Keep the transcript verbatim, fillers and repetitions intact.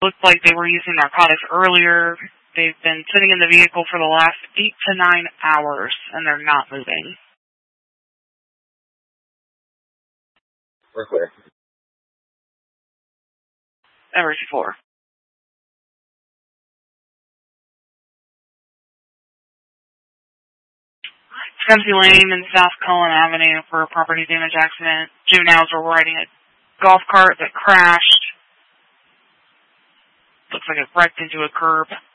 Looked like they were using narcotics earlier. They've been sitting in the vehicle for the last eight to nine hours, and they're not moving. We're clear. Emergency four. Dempsey Lane and South Cullen Avenue for a property damage accident. Juveniles were riding a golf cart that crashed. Looks like it wrecked into a curb.